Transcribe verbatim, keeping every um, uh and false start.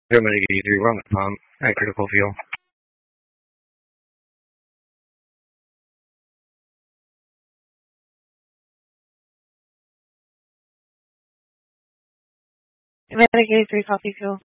Germany eighty-three, we're on the pump at critical fuel. Medic eighty-three, copy fuel.